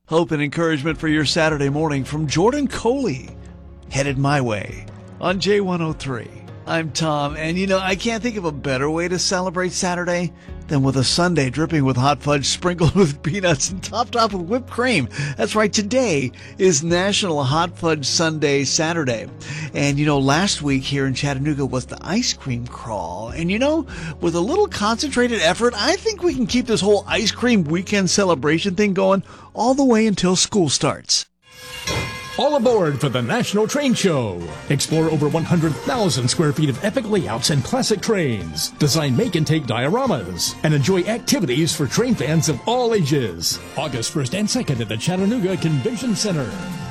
Hope and encouragement for your Saturday morning from Jordan Coley. Headed my way on J103. I'm Tom, and I can't think of a better way to celebrate Saturday than with a sundae dripping with hot fudge sprinkled with peanuts and topped off with whipped cream. That's right, today is National Hot Fudge Sundae Saturday. And last week here in Chattanooga was the ice cream crawl. And with a little concentrated effort, I think we can keep this whole ice cream weekend celebration thing going all the way until school starts. All aboard for the National Train Show. Explore over 100,000 square feet of epic layouts and classic trains. Design make and take dioramas. And enjoy activities for train fans of all ages. August 1st and 2nd at the Chattanooga Convention Center.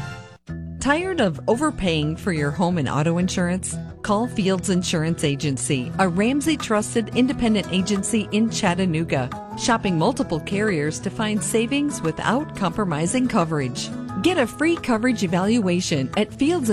Tired of overpaying for your home and auto insurance? Call Fields Insurance Agency, a Ramsey-trusted independent agency in Chattanooga, shopping multiple carriers to find savings without compromising coverage. Get a free coverage evaluation at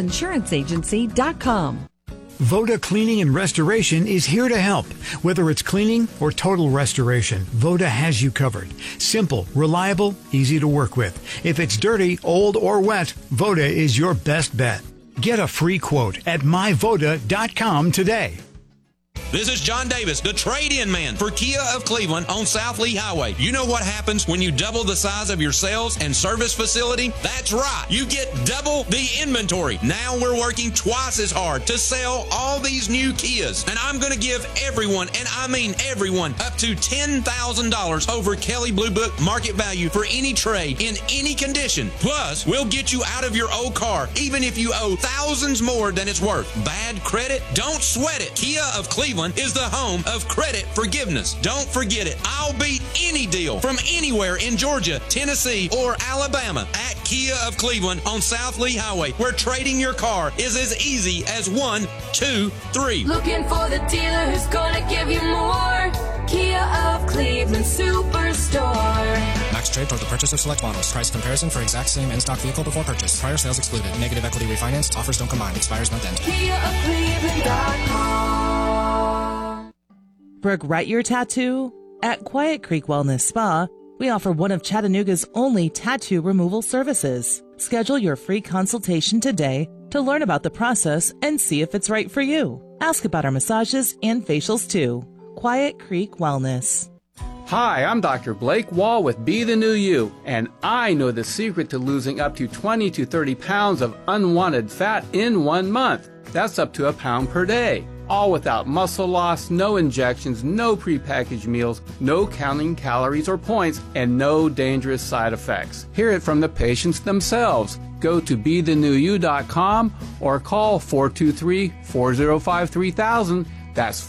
fieldsinsuranceagency.com. Voda Cleaning and Restoration is here to help. Whether it's cleaning or total restoration, Voda has you covered. Simple, reliable, easy to work with. If it's dirty, old, or wet, Voda is your best bet. Get a free quote at myvoda.com today. This is John Davis, the trade-in man for Kia of Cleveland on South Lee Highway. You know what happens when you double the size of your sales and service facility? That's right. You get double the inventory. Now we're working twice as hard to sell all these new Kias. And I'm going to give everyone, and I mean everyone, up to $10,000 over Kelley Blue Book market value for any trade in any condition. Plus, we'll get you out of your old car, even if you owe thousands more than it's worth. Bad credit? Don't sweat it. Kia of Cleveland is the home of credit forgiveness. Don't forget it. I'll beat any deal from anywhere in Georgia, Tennessee, or Alabama at Kia of Cleveland on South Lee Highway, where trading your car is as easy as 1, 2, 3. Looking for the dealer who's gonna give you more. Kia of Cleveland Superstore. Max trade toward the purchase of select models. Price comparison for exact same in-stock vehicle before purchase. Prior sales excluded. Negative equity refinanced. Offers don't combine. Expires month end. KiaofCleveland.com. Brooke, write your tattoo? At Quiet Creek Wellness Spa, we offer one of Chattanooga's only tattoo removal services. Schedule your free consultation today to learn about the process and see if it's right for you. Ask about our massages and facials too. Quiet Creek Wellness. Hi, I'm Dr. Blake Wall with Be the New You, and I know the secret to losing up to 20 to 30 pounds of unwanted fat in 1 month. That's up to a pound per day. All without muscle loss, no injections, no prepackaged meals, no counting calories or points, and no dangerous side effects. Hear it from the patients themselves. Go to BeTheNewYou.com or call 423-405-3000. That's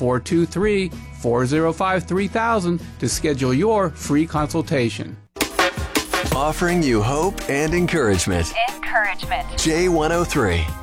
423-405-3000 to schedule your free consultation. Offering you hope and encouragement. J103.